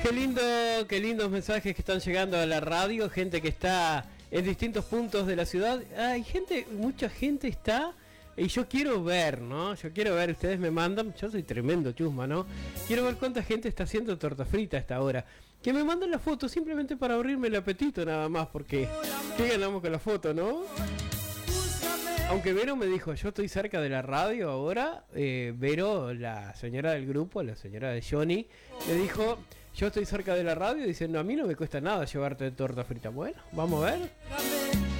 qué lindos mensajes que están llegando a la radio, gente que está en distintos puntos de la ciudad. Hay gente, mucha gente está, y yo quiero ver, ¿no? Yo quiero ver, ustedes me mandan, yo soy tremendo chusma, ¿no? Quiero ver cuánta gente está haciendo torta frita a esta hora. Que me manden la foto simplemente para abrirme el apetito nada más, porque ¿qué ganamos con la foto, no? Aunque Vero me dijo, yo estoy cerca de la radio ahora, Vero, la señora del grupo, la señora de Johnny, me dijo, yo estoy cerca de la radio, diciendo, a mí no me cuesta nada llevarte torta frita. Bueno, vamos a ver.